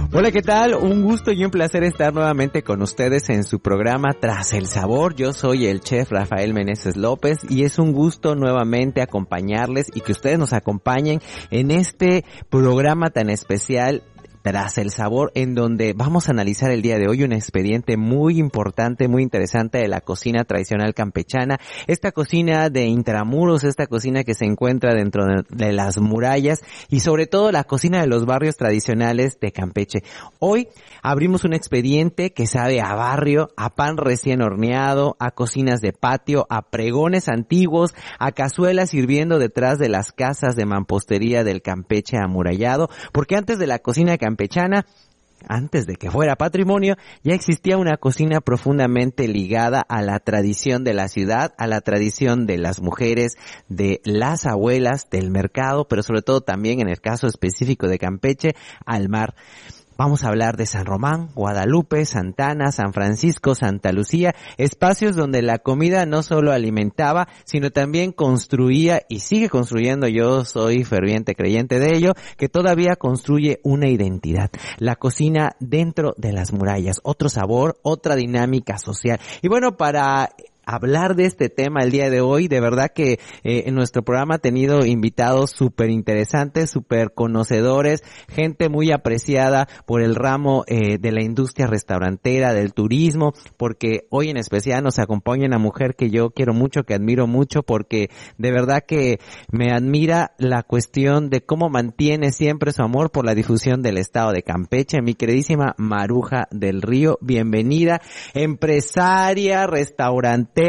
Hola, ¿qué tal? Un gusto y un placer estar nuevamente con ustedes en su programa Tras el Sabor. Yo soy el chef Rafael Meneses López y es un gusto nuevamente acompañarles y que ustedes nos acompañen en este programa tan especial Tras el Sabor, en donde vamos a analizar el día de hoy un expediente muy importante, muy interesante de la cocina tradicional campechana, esta cocina de intramuros, esta cocina que se encuentra dentro de las murallas y sobre todo la cocina de los barrios tradicionales de Campeche. Hoy abrimos un expediente que sabe a barrio, a pan recién horneado, a cocinas de patio, a pregones antiguos, a cazuelas hirviendo detrás de las casas de mampostería del Campeche amurallado, porque antes de la cocina campechana, antes de que fuera patrimonio, ya existía una cocina profundamente ligada a la tradición de la ciudad, a la tradición de las mujeres, de las abuelas, del mercado, pero sobre todo también en el caso específico de Campeche, al mar. Vamos a hablar de San Román, Guadalupe, Santana, San Francisco, Santa Lucía, espacios donde la comida no solo alimentaba, sino también construía y sigue construyendo, yo soy ferviente creyente de ello, que todavía construye una identidad. La cocina dentro de las murallas, otro sabor, otra dinámica social. Y bueno, para hablar de este tema el día de hoy, de verdad que en nuestro programa ha tenido invitados súper interesantes, súper conocedores, gente muy apreciada por el ramo de la industria restaurantera, del turismo, porque hoy en especial nos acompaña una mujer que yo quiero mucho, que admiro mucho, porque de verdad que me admira la cuestión de cómo mantiene siempre su amor por la difusión del estado de Campeche. Mi queridísima Maruja del Río, bienvenida, empresaria, restaurantera,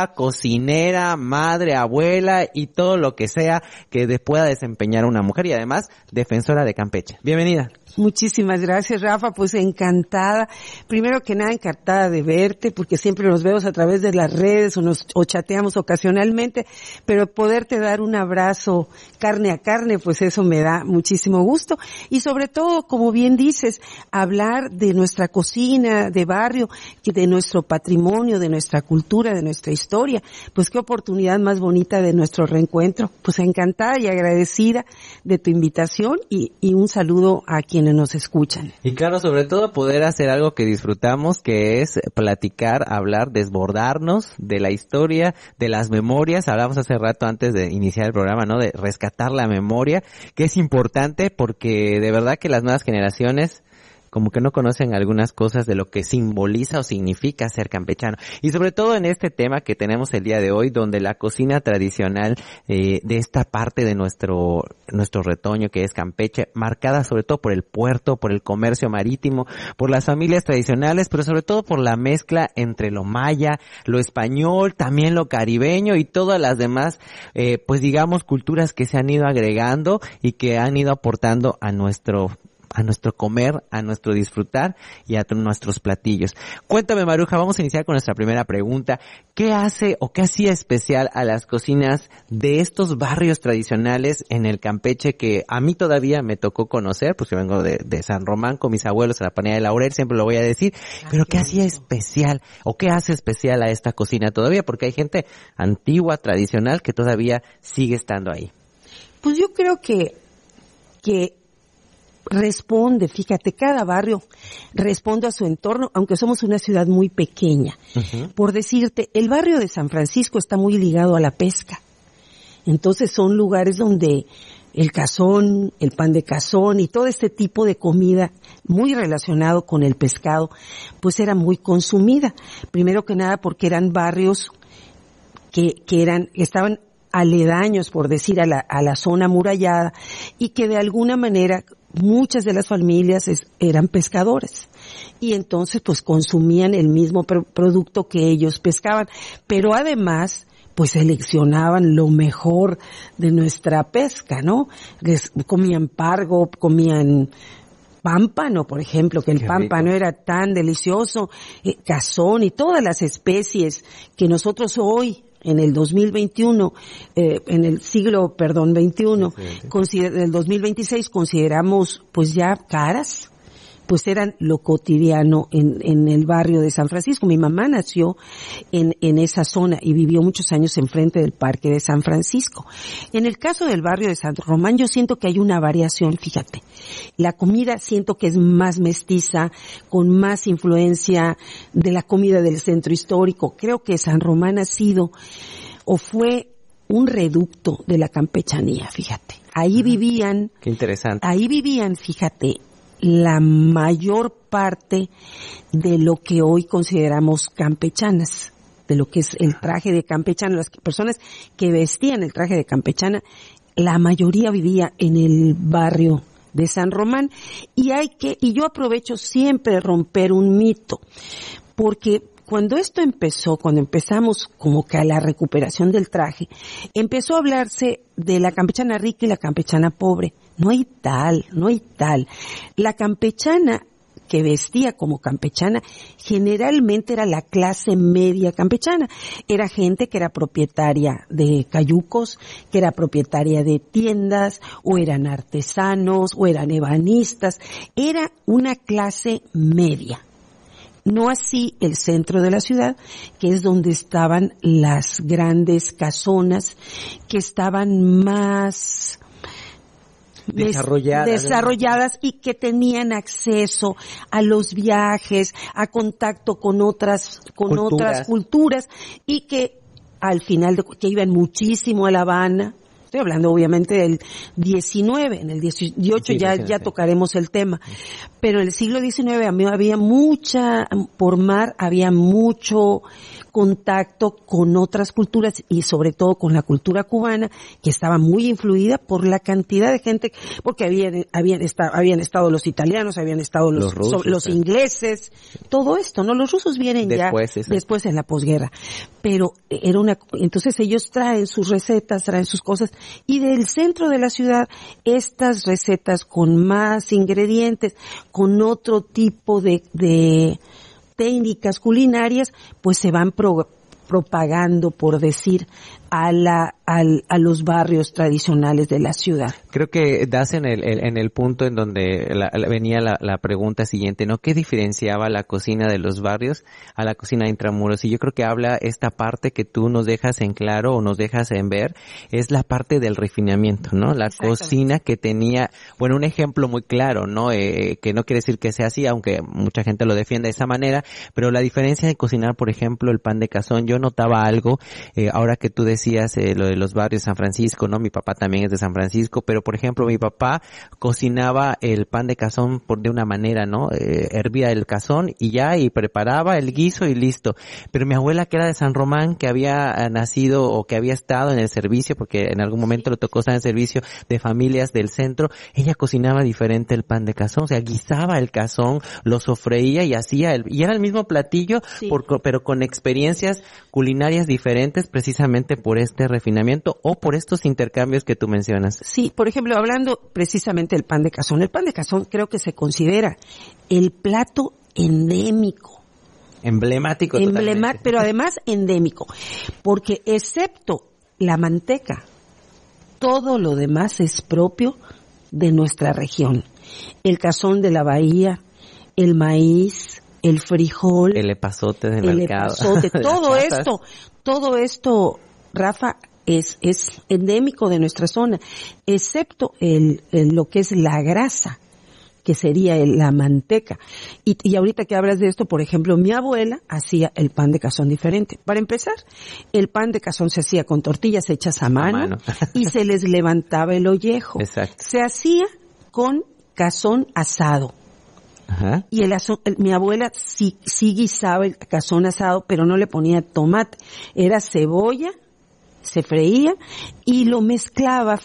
cocinera, madre, abuela y todo lo que sea que pueda desempeñar una mujer y además defensora de Campeche. Bienvenida. Muchísimas gracias, Rafa, pues encantada. Primero que nada, encantada de verte, porque siempre nos vemos a través de las redes o chateamos ocasionalmente, pero poderte dar un abrazo carne a carne, pues eso me da muchísimo gusto. Y sobre todo, como bien dices, hablar de nuestra cocina, de barrio, de nuestro patrimonio, de nuestra cultura, de nuestra historia. Pues qué oportunidad más bonita de nuestro reencuentro. Pues encantada y agradecida de tu invitación y un saludo a quienes nos escuchan. Y claro, sobre todo poder hacer algo que disfrutamos, que es platicar, hablar, desbordarnos de la historia, de las memorias. Hablamos hace rato antes de iniciar el programa, ¿no? De rescatar la memoria, que es importante porque de verdad que las nuevas generaciones como que no conocen algunas cosas de lo que simboliza o significa ser campechano. Y sobre todo en este tema que tenemos el día de hoy, donde la cocina tradicional de esta parte de nuestro retoño que es Campeche, marcada sobre todo por el puerto, por el comercio marítimo, por las familias tradicionales, pero sobre todo por la mezcla entre lo maya, lo español, también lo caribeño y todas las demás, pues digamos, culturas que se han ido agregando y que han ido aportando a nuestro comer, a nuestro disfrutar y a nuestros platillos. Cuéntame, Maruja, vamos a iniciar con nuestra primera pregunta. ¿Qué hace o qué hacía especial a las cocinas de estos barrios tradicionales en el Campeche que a mí todavía me tocó conocer? Pues yo vengo de San Román con mis abuelos a la Panera de Laurel, siempre lo voy a decir, pero ¿qué hacía especial o qué hace especial a esta cocina todavía? Porque hay gente antigua, tradicional, que todavía sigue estando ahí. Pues yo creo que responde, fíjate, cada barrio responde a su entorno, aunque somos una ciudad muy pequeña. Uh-huh. Por decirte, el barrio de San Francisco está muy ligado a la pesca. Entonces son lugares donde el cazón, el pan de cazón y todo este tipo de comida muy relacionado con el pescado, pues era muy consumida. Primero que nada porque eran barrios que estaban aledaños, por decir, a la zona amurallada y que de alguna manera muchas de las familias eran pescadores y entonces pues consumían el mismo producto que ellos pescaban, pero además pues seleccionaban lo mejor de nuestra pesca, ¿no? Comían pargo, comían pámpano, por ejemplo, que el pámpano era tan delicioso, cazón y todas las especies que nosotros hoy en el 2021, en el siglo, XXI, del 2026 consideramos pues ya caras, pues eran lo cotidiano en el barrio de San Francisco. Mi mamá nació en esa zona y vivió muchos años enfrente del Parque de San Francisco. En el caso del barrio de San Román, yo siento que hay una variación, fíjate. La comida siento que es más mestiza, con más influencia de la comida del centro histórico. Creo que San Román ha sido o fue un reducto de la campechanía, fíjate. Ahí vivían, qué interesante. Ahí vivían, fíjate, la mayor parte de lo que hoy consideramos campechanas, de lo que es el traje de campechana. Las personas que vestían el traje de campechana, la mayoría vivía en el barrio de San Román. Y yo aprovecho siempre romper un mito, porque cuando esto empezó, cuando empezamos como que a la recuperación del traje, empezó a hablarse de la campechana rica y la campechana pobre. No hay tal. La campechana que vestía como campechana generalmente era la clase media campechana. Era gente que era propietaria de cayucos, que era propietaria de tiendas, o eran artesanos, o eran ebanistas. Era una clase media. No así el centro de la ciudad, que es donde estaban las grandes casonas, que estaban más desarrolladas y que tenían acceso a los viajes, a contacto con otras culturas, y que al final que iban muchísimo a La Habana. Estoy hablando obviamente del 19, en el 18 ya tocaremos el tema. Pero en el siglo XIX había por mar había mucho contacto con otras culturas y sobre todo con la cultura cubana, que estaba muy influida por la cantidad de gente, porque habían estado los italianos, habían estado los rusos, los ingleses, todo esto, ¿no? Los rusos vienen después en la posguerra. Pero entonces ellos traen sus recetas, traen sus cosas, y del centro de la ciudad, estas recetas con más ingredientes, con otro tipo de técnicas culinarias, pues se van propagando, por decir, a los barrios tradicionales de la ciudad. Creo que das en el punto en donde venía la pregunta siguiente, ¿no? ¿Qué diferenciaba la cocina de los barrios a la cocina de intramuros? Y yo creo que habla esta parte que tú nos dejas en claro o nos dejas en ver, es la parte del refinamiento, ¿no? La cocina que tenía, bueno, un ejemplo muy claro, ¿no? Que no quiere decir que sea así, aunque mucha gente lo defiende de esa manera, pero la diferencia de cocinar, por ejemplo, el pan de cazón, yo notaba algo, ahora que tú decías lo de los barrios de San Francisco, ¿no? Mi papá también es de San Francisco, pero por ejemplo mi papá cocinaba el pan de cazón de una manera, ¿no? Hervía el cazón y preparaba el guiso y listo. Pero mi abuela, que era de San Román, que había nacido o que había estado en el servicio, porque en algún momento le tocó estar en el servicio de familias del centro, ella cocinaba diferente el pan de cazón, o sea, guisaba el cazón, lo sofreía y y era el mismo platillo, sí, pero con experiencias culinarias diferentes, precisamente por este refinamiento o por estos intercambios que tú mencionas. Sí, por ejemplo, hablando precisamente del pan de cazón. El pan de cazón creo que se considera el plato endémico. Emblemático. Pero además endémico. Porque excepto la manteca, todo lo demás es propio de nuestra región. El cazón de la bahía, el maíz, el frijol, el epazote del mercado. Todo esto, Rafa, es endémico de nuestra zona, excepto lo que es la grasa, que sería la manteca. Y ahorita que hablas de esto, por ejemplo, mi abuela hacía el pan de cazón diferente. Para empezar, el pan de cazón se hacía con tortillas hechas a mano. Y se les levantaba el ollejo. Exacto. Se hacía con cazón asado. Ajá. Y mi abuela sí guisaba el cazón asado, pero no le ponía tomate. Era cebolla, se freía y lo mezclaba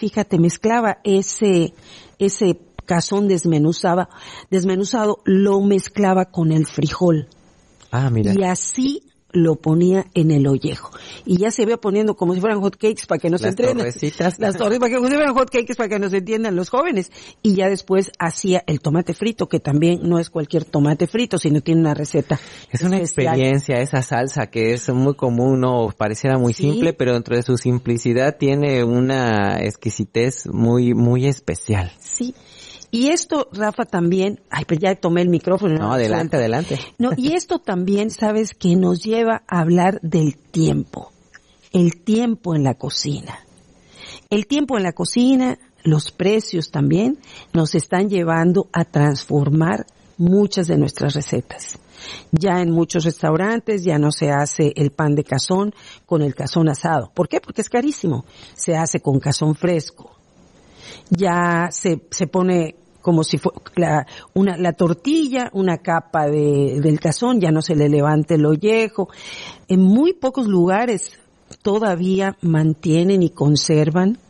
ese cazón desmenuzado, lo mezclaba con el frijol. Ah, mira. Y así lo ponía en el ollejo. Y ya se iba poniendo como si fueran hot cakes para que no se entiendan. Las torres para que no se fueran hot cakes para que no se entiendan los jóvenes. Y ya después hacía el tomate frito, que también no es cualquier tomate frito, sino tiene una receta. Es una experiencia, esa salsa que es muy común, ¿no? Pareciera muy simple, pero dentro de su simplicidad tiene una exquisitez muy, muy especial. Sí. Y esto, Rafa, también, pues ya tomé el micrófono. No, adelante. No, y esto también, sabes, que nos lleva a hablar del tiempo. El tiempo en la cocina. El tiempo en la cocina, los precios también, nos están llevando a transformar muchas de nuestras recetas. Ya en muchos restaurantes ya no se hace el pan de cazón con el cazón asado. ¿Por qué? Porque es carísimo. Se hace con cazón fresco. Ya se pone como si fuera la tortilla, una capa del cazón, ya no se le levante el ollejo. En muy pocos lugares todavía mantienen y conservan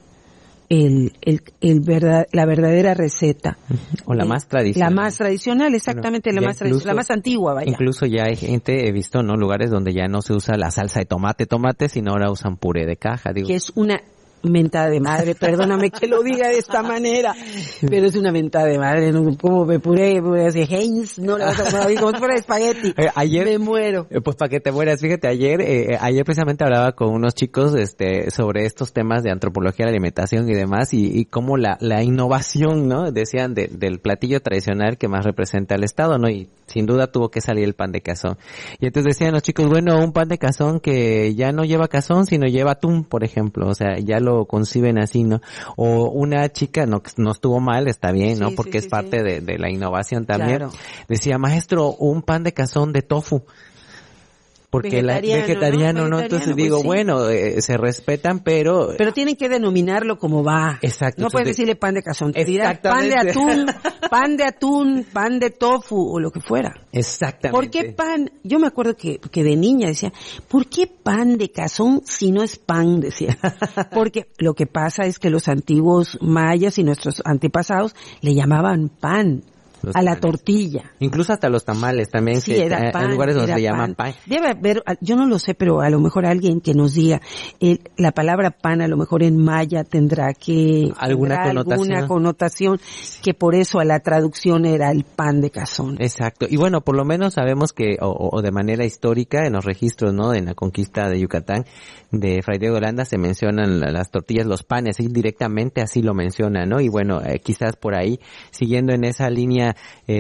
la verdadera receta. O la más tradicional. La más tradicional, exactamente, bueno, la más antigua, vaya. Incluso ya hay gente, he visto, ¿no? Lugares donde ya no se usa la salsa de tomate, sino ahora usan puré de caja, digo. Que es una mentada de madre, perdóname que lo diga de esta manera, pero es una mentada de madre, ¿no? Como me puré así, Heinz, no le vas a poner como si fuera espagueti. Ayer, me muero. Pues para que te mueras, fíjate, ayer precisamente hablaba con unos chicos, sobre estos temas de antropología de la alimentación y demás, y cómo la innovación, ¿no? Decían del platillo tradicional que más representa al estado, ¿no? Y sin duda tuvo que salir el pan de cazón. Y entonces decían los chicos, bueno, un pan de cazón que ya no lleva cazón, sino lleva atún, por ejemplo, o sea, ya lo conciben así, ¿no? O una chica, no estuvo mal, está bien, ¿no? Sí, porque es parte de la innovación también. Claro. Decía, maestro, un pan de cazón de tofu. Porque vegetariano, ¿no? Entonces digo, pues sí. Bueno, se respetan, pero tienen que denominarlo como va. Exacto. No pueden decirle pan de cazón, pan de atún, pan de tofu o lo que fuera. Exactamente. ¿Por qué pan? Yo me acuerdo que de niña decía, ¿por qué pan de cazón si no es pan? Decía. Porque lo que pasa es que los antiguos mayas y nuestros antepasados le llamaban pan. A la tortilla. Incluso hasta los tamales también, sí, que era pan, hay lugares donde se llaman pan. Debe haber, yo no lo sé, pero a lo mejor alguien que nos diga, la palabra pan a lo mejor en maya tendrá alguna connotación que por eso a la traducción era el pan de cazón. Exacto. Y bueno, por lo menos sabemos que, o de manera histórica, en los registros, ¿no? En la conquista de Yucatán, de Fray Diego de Holanda, se mencionan las tortillas, los panes, y directamente así lo menciona, ¿no? Y bueno, quizás por ahí, siguiendo en esa línea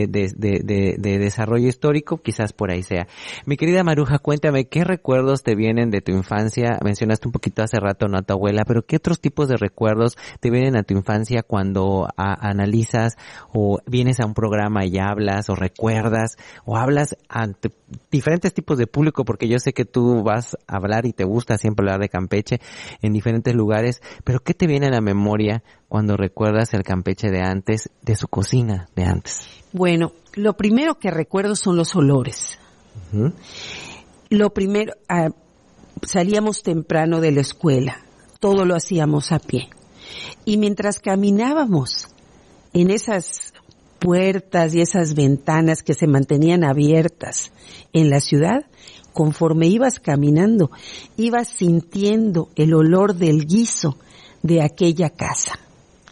de desarrollo histórico, quizás por ahí sea. Mi querida Maruja, cuéntame, ¿qué recuerdos te vienen de tu infancia? Mencionaste un poquito hace rato, ¿no? A tu abuela, pero ¿qué otros tipos de recuerdos te vienen a tu infancia cuando analizas o vienes a un programa y hablas o recuerdas o hablas ante diferentes tipos de público? Porque yo sé que tú vas a hablar y te gusta siempre hablar de Campeche en diferentes lugares, pero ¿qué te viene a la memoria cuando recuerdas el Campeche de antes, de su cocina de antes? Bueno, lo primero que recuerdo son los olores. Uh-huh. Lo primero, salíamos temprano de la escuela, todo lo hacíamos a pie. Y mientras caminábamos en esas puertas y esas ventanas que se mantenían abiertas en la ciudad, conforme ibas caminando, ibas sintiendo el olor del guiso de aquella casa.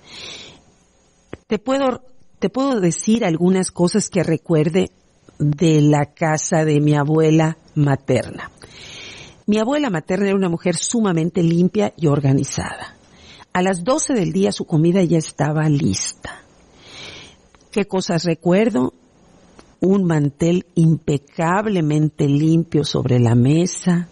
Te puedo decir algunas cosas que recuerde de la casa de mi abuela materna. Mi abuela materna era una mujer sumamente limpia y organizada. A las 12 del día su comida ya estaba lista. ¿Qué cosas recuerdo? Un mantel impecablemente limpio sobre la mesa,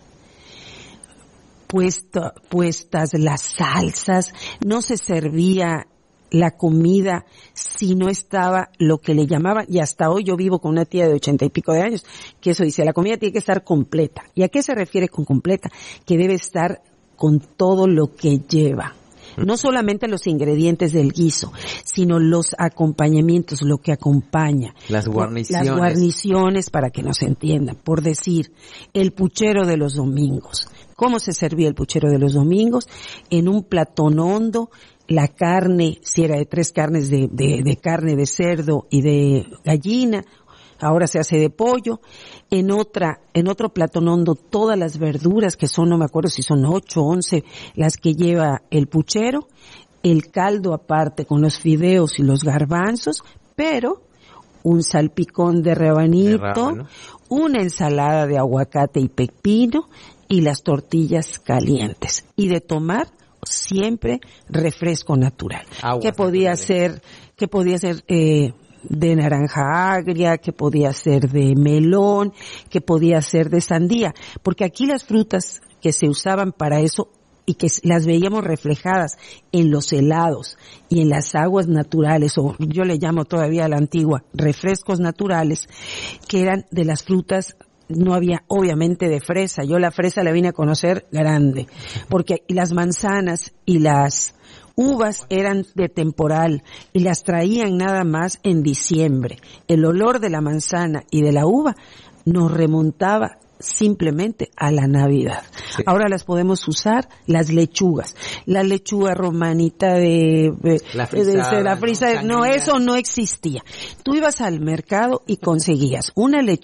puestas las salsas, no se servía la comida si no estaba lo que le llamaban, y hasta hoy yo vivo con una tía de 80 y pico de años, que eso dice, la comida tiene que estar completa. ¿Y a qué se refiere con completa? Que debe estar con todo lo que lleva. No solamente los ingredientes del guiso, sino los acompañamientos, lo que acompaña. Las guarniciones. Las guarniciones, para que nos entiendan. Por decir, el puchero de los domingos. ¿Cómo se servía el puchero de los domingos? En un platón hondo, la carne, si era de 3 carnes de carne de cerdo y de gallina, ahora se hace de pollo. En otro platón hondo, todas las verduras, que son, no me acuerdo si son 8 o 11 las que lleva el puchero, el caldo aparte con los fideos y los garbanzos, pero un salpicón de rabanito, una ensalada de aguacate y pepino y las tortillas calientes. Y de tomar siempre refresco natural. Que podía ser que podía ser de naranja agria, que podía ser de melón, que podía ser de sandía, porque aquí las frutas que se usaban para eso y que las veíamos reflejadas en los helados y en las aguas naturales, o yo le llamo todavía a la antigua, refrescos naturales, que eran de las frutas. No había, obviamente, de fresa. Yo la fresa la vine a conocer grande, porque las manzanas y las uvas eran de temporal y las traían nada más en diciembre. El olor de la manzana y de la uva nos remontaba simplemente a la Navidad. Sí. Ahora las podemos usar, las lechugas. La lechuga romanita de la frisa, no, eso no existía. Tú ibas al mercado y conseguías una lechuga